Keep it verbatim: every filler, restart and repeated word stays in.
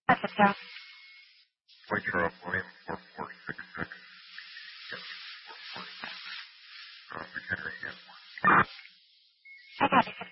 That's it, Joe. White Charles William four four six six. Yes, four four six six. Uh, McHenry, yes. I got it.